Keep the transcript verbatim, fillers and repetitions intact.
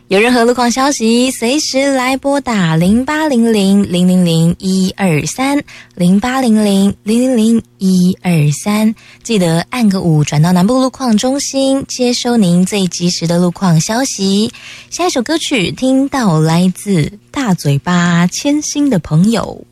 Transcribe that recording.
有任何路况消息，随时来拨打零八零零零零零一二三零八零零零零零一二三，记得按个五转到南部路况中心，接收您最及时的路况消息。下一首歌曲听到来自大嘴巴千星的朋友。